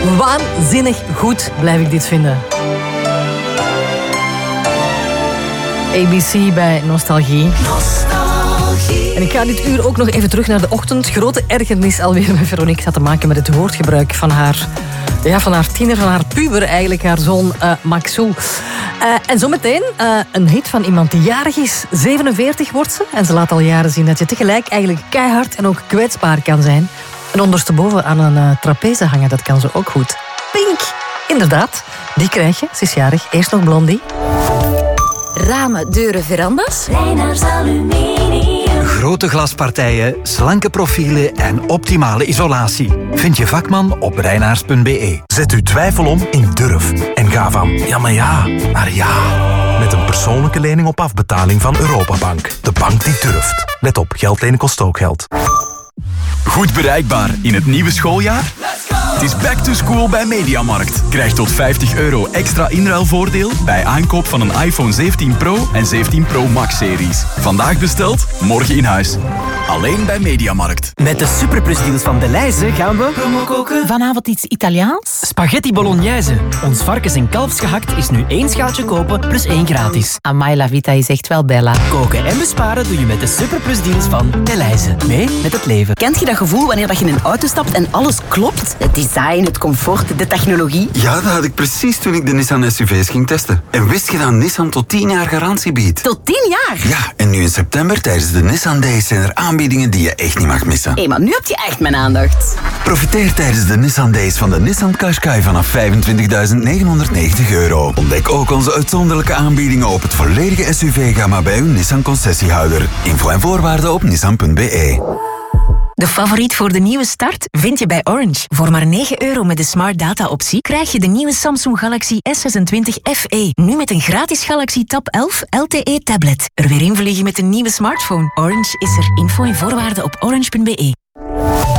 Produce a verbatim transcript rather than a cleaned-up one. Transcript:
Waanzinnig goed blijf ik dit vinden. A B C bij Nostalgie. Nostalgie. En ik ga dit uur ook nog even terug naar de ochtend. Grote ergernis alweer met Veronique had te maken met het woordgebruik van haar, ja, van haar tiener, van haar puber eigenlijk, haar zoon uh, Maxou. Uh, en zometeen uh, een hit van iemand die jarig is. zevenenveertig wordt ze. En ze laat al jaren zien dat je tegelijk eigenlijk keihard en ook kwetsbaar kan zijn. En ondersteboven aan een uh, trapeze hangen, dat kan ze ook goed. Pink, inderdaad. Die krijg je, ze is jarig. Eerst nog Blondie. Ramen, deuren, verandas. Reinaars Aluminium. Grote glaspartijen, slanke profielen en optimale isolatie. Vind je vakman op reinaars punt b e. Zet uw twijfel om in durf. En ga van ja maar ja naar ja. Met een persoonlijke lening op afbetaling van Europabank. De bank die durft. Let op, geld lenen kost ook geld. Goed bereikbaar in het nieuwe schooljaar? Het is back to school bij Mediamarkt. Krijg tot vijftig euro extra inruilvoordeel bij aankoop van een iPhone zeventien Pro en zeventien Pro Max series. Vandaag besteld, morgen in huis. Alleen bij Mediamarkt. Met de superplusdeals van Delhaize gaan we promo koken. Vanavond iets Italiaans? Spaghetti bolognese. Ons varkens- en kalfsgehakt is nu één schaaltje kopen plus één gratis. Amai, la vita is echt wel bella. Koken en besparen doe je met de superplusdeals van Delhaize. Mee met het leven. Kent je dat gevoel wanneer dat je in een auto stapt en alles klopt? Het design, het comfort, de technologie. Ja, dat had ik precies toen ik de Nissan S U V's ging testen. En wist je dat Nissan tot tien jaar garantie biedt? Tot tien jaar? Ja, en nu in september tijdens de Nissan Days zijn er aanbiedingen die je echt niet mag missen. Hé, hey, maar nu heb je echt mijn aandacht. Profiteer tijdens de Nissan Days van de Nissan Qashqai vanaf vijfentwintigduizend negenhonderdnegentig euro. Ontdek ook onze uitzonderlijke aanbiedingen op het volledige S U V-gamma bij uw Nissan concessiehouder. Info en voorwaarden op nissan punt b e. De favoriet voor de nieuwe start vind je bij Orange. Voor maar negen euro met de Smart Data optie krijg je de nieuwe Samsung Galaxy S zesentwintig F E. Nu met een gratis Galaxy Tab elf L T E tablet. Er weer invliegen met een nieuwe smartphone. Orange is er. Info en voorwaarden op orange punt b e.